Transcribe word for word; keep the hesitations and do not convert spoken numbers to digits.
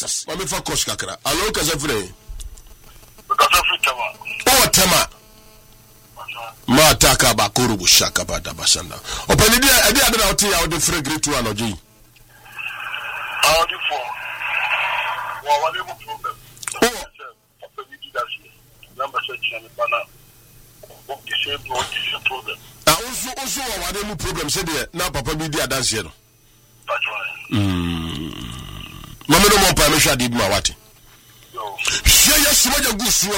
courses mame fa course kakra alo kasa frɛ kasa frɛ tama o tama ma taka ba korubu shaka ba da basanda opani dia dia da oti ya odi frɛ great one oji audi for wa wale mu problem oh opani dia shi number section bana o kise do kise problem ah oso oso wa wale mu problem se de na papa bi dia dance no mm mama no mo pa me hwa di ma wate yo hye ye sima ja gusu